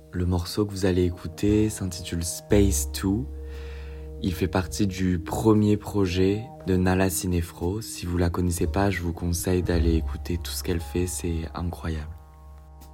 Le morceau que vous allez écouter s'intitule Space 2. Il fait partie du premier projet de Nala Cinefro. Si vous la connaissez pas, je vous conseille d'aller écouter tout ce qu'elle fait, c'est incroyable.